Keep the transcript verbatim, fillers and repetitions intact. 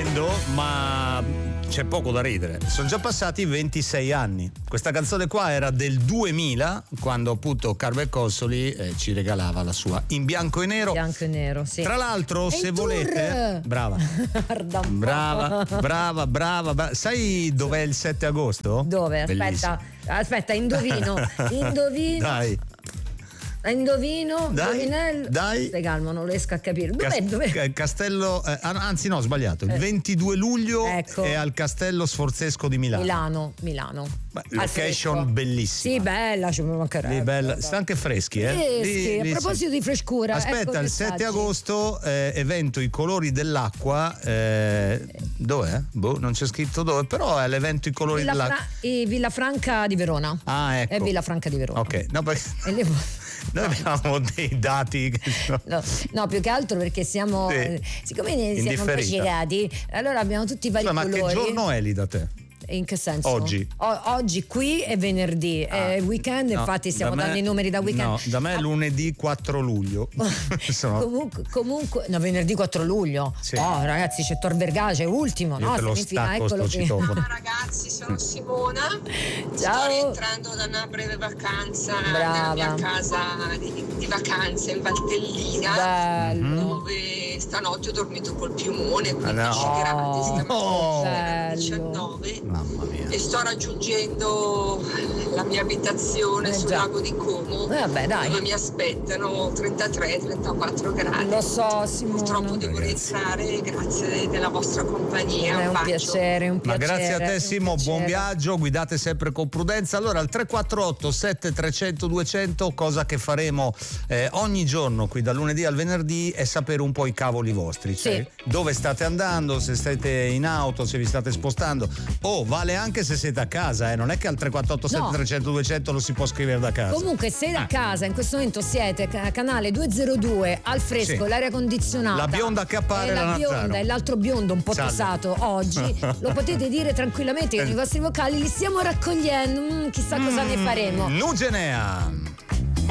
ridendo, ma c'è poco da ridere. Sono già passati ventisei anni. Questa canzone qua era del duemila, quando appunto Carmen Consoli eh, ci regalava la sua In bianco e nero. Bianco e nero, sì. Tra l'altro, E se il volete, tour. brava. Guarda un po'. Brava, brava, brava, brava. Sai dov'è il sette agosto? Dove? Bellissimo. Aspetta, aspetta, indovino. Indovino. Dai. Indovino, Dai, indovinello. dai. Stai calmo, non riesco a capire. Dov'è? Cas- Dov'è? Castello, eh, anzi no, ho sbagliato. Il Eh. ventidue luglio Ecco. è al Castello Sforzesco di Milano. Milano, Milano. Beh, Al location fresco. bellissima. Sì, bella, ci mancherebbe. Lì bella, sta anche freschi, eh? Freschi, Lì- a lì proposito sì. di frescura, Aspetta, ecco il che sette saggi. agosto eh, evento I colori dell'acqua. Eh, dov'è? Boh, non c'è scritto dove, però è l'evento I colori Villa, dell'acqua. Fra- e Villa Franca di Verona. Ah, ecco. È Villa Franca di Verona. Ok, no, perché E lì- noi abbiamo dei dati che sono- No, no, più che altro perché siamo, Sì. eh, siccome ne siamo un po' Indifferita. cegati, allora abbiamo tutti i vari Scusa, ma che colori. giorno è lì da te? In che senso? Oggi. O- oggi qui è venerdì, Ah, è weekend, no, infatti stiamo da me- dando i numeri da weekend. No, da me è Ah, lunedì quattro luglio. Sono- Comunque, comunque, no, venerdì quattro luglio. Sì. No, ragazzi, c'è Tor Vergata, è ultimo, Io no? te lo Siamo in fila, stacco eccolo sto qui. citofono. Ciao ragazzi, sono Simona. Ciao. Sto rientrando da una breve vacanza Brava. nella mia casa di, di vacanza in Valtellina, Bello. dove stanotte ho dormito col piumone, quindici no. gradi, stamattina Oh. c'era Bello. diciannove. Mamma mia. E sto raggiungendo la mia abitazione Eh sul già. lago di Como, Eh, vabbè, dai. dove mi aspettano trentatré trentaquattro gradi. Lo so, Simona. Purtroppo devo Ragazzi. rientrare, grazie della vostra compagnia. È un bacio. piacere, un Ma piacere. grazie a te un Simo, buon piacere. viaggio, guidate sempre con prudenza. Allora al tre quattro otto sette trecento duecento, cosa che faremo eh, ogni giorno qui dal lunedì al venerdì è sapere un po' i cavoli vostri, cioè Sì. dove state andando, se siete in auto, se vi state spostando. Oh, vale anche se siete a casa, eh? Non è che al tre quattro otto sette trecento duecento lo si può scrivere da casa. Comunque, se da Ah. casa in questo momento siete ca- canale duecentodue al fresco, Sì. l'aria condizionata, La bionda che appare e la la Nazzaro. bionda e l'altro biondo un po' Salve. tosato oggi, lo potete dire tranquillamente che i vostri vocali li stiamo raccogliendo. Mm, chissà cosa ne faremo. Nugenea.